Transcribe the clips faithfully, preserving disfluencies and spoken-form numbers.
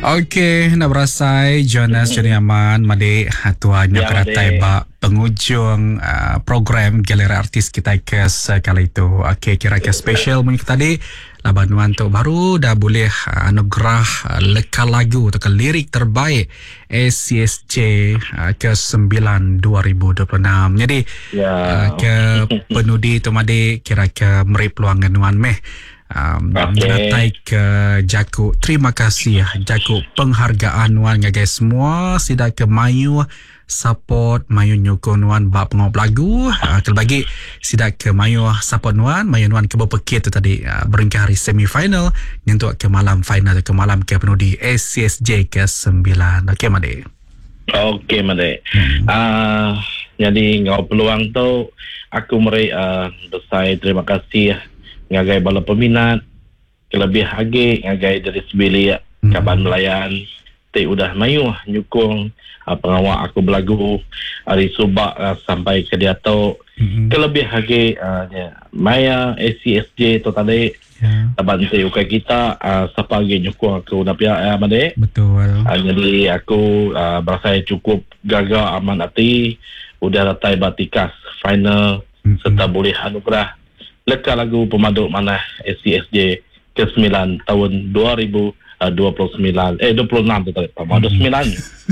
Okey, nak berasai Jonas Juniaman Madi hatuanya Ya, keratai Made. ba penghujung uh, program Galeri Artis kita ke sekali itu. Okey, kira ke special punya tadi labanuan tu baru dah boleh uh, anugerah uh, leka lagu atau ke lirik terbaik A C S J uh, ke sembilan dua ribu dua puluh enam. Jadi Ya. uh, ke penudi tu Madi kira ke meri peluangan nuan meh. Um, Okey. Natai ke Jaku. Terima kasih Jaku penghargaan wan ngagai semua sida ke mayu support mayu nyokong wan bab pengop lagu uh, kelbagi sida ke mayu support wan mayu wan ke berpekit tu tadi uh, beringkah hari semifinal nyentuh ke malam final ke malam ke penudi A C S J ke sembilan. Okey Made. Okey, Made. Hmm. Ah, jadi ngau peluang tu aku meri uh, besai terima kasih ngagai bala peminat kelebih agi ngagai dari sebilik Hmm. kaban melayan ti udah mayu nyukung uh, pengawal aku belagu hari subak uh, sampai ke dia tu Hmm. kelebih lagi uh, ya, Maya A C S J tu tadi Ya, bantu ukai kita uh, siapa lagi nyukung aku nak pihak uh, Made. betul. Uh, jadi aku uh, berasa cukup gagal aman hati udah ratai batikas final Hmm. serta boleh anugerah leka lagu pemaduk mana A C S J ke sembilan tahun dua ribu dua puluh sembilan eh dua puluh enam tu tadi pemaduk Hmm. sembilan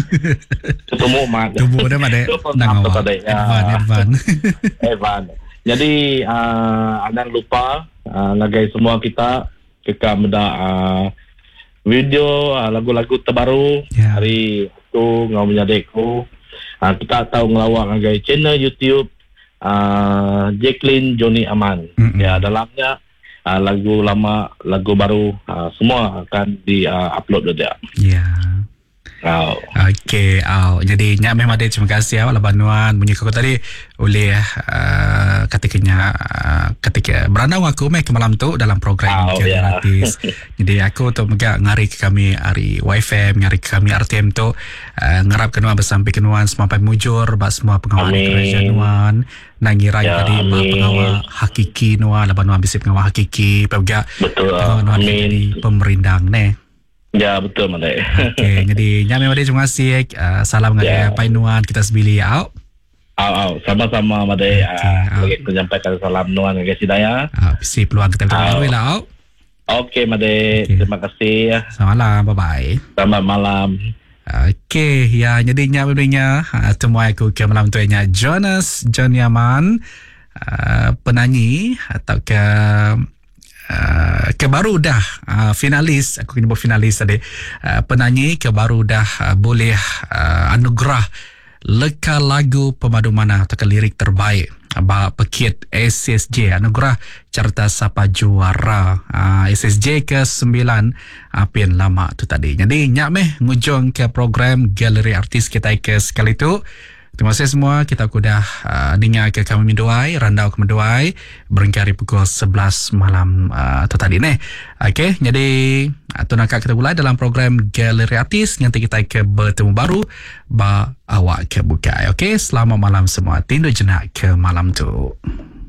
ketemu mat Tubuh dah Made. dua puluh Nang enam tu awak. tadi ya. Advan, Advan. Evan. Jadi uh, jangan lupa uh, lagai semua kita kekam dah uh, video uh, lagu-lagu terbaru Ya. hari tu ngau menyadekku uh, kita tahu ngelawak ngagai channel YouTube uh, Jacqueline Johnny Aman. Mm-mm. Ya dalamnya uh, lagu lama lagu baru uh, semua akan di uh, upload dia. Ya. Uh, Okey, oh, jadi nyak memang ada terima kasih awak labanuan bunyi kau tadi oleh uh, ketikanya uh, ketika beranau aku meh ke malam tu dalam program Oh, Galeri ya. Artis. Jadi aku tu megak ngari ke kami hari Y F M, ngari ke kami R T M tu uh, ngarap kenuan bersampai kenuan semampai mujur bak semua pengawal Amin. kerajaan nuan nangirai Ya, tadi bak amin. pengawal hakiki nuan labanuan bisip pengawal hakiki pegak betul. pengawal nuan Amin. jadi pemerindang neh. Ya betul Made. Okey, jadi nyame Made terima kasih. Uh, salam Ya. ngagai painuan kita sebili out. Aw, aw, sama-sama Made. Okey, Ah, aw. lagi aku menyampaikan salam nuan ke Sidaya. Uh, si peluang kita Out. bertemu lah out. Okey Made, Okey. terima kasih. Selamat malam, bye bye. Selamat malam. Okey, ya jadi nyame nya uh, temu aku ke malam tu nya Jonas Juniaman uh, penyanyi atau ke Uh, ke baru dah uh, finalis aku kena buat finalis tadi uh, penyanyi ke baru dah uh, boleh uh, anugerah leka lagu pemadu mana atau ke lirik terbaik ba pekit A C S J anugerah carta sapa juara uh, A C S J ke sembilan apin lama tu tadi. Jadi nyak meh ngujung ke program Galeri Artis kita ke sekali tu. Terima kasih semua. Kita sudah uh, dengar ke kami Menduai, randau ke Menduai beringkari pukul sebelas malam uh, tu tadi ni. Okey, jadi uh, tu nak kita mulai dalam program Galeri Artis. Nanti kita ke bertemu baru ba awak ke bukai. Okey, selamat malam semua. Tindu jenak ke malam tu.